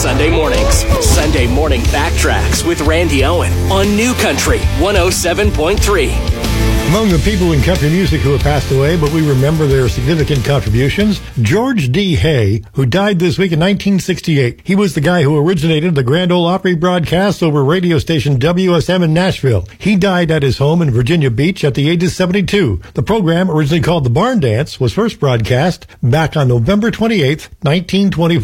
Sunday mornings. Sunday Morning Backtracks with Randy Owen on New Country 107.3. Among the people in country music who have passed away, but we remember their significant contributions, George D. Hay, who died this week in 1968. He was the guy who originated the Grand Ole Opry broadcast over radio station WSM in Nashville. He died at his home in Virginia Beach at the age of 72. The program, originally called The Barn Dance, was first broadcast back on November 28th, 1924.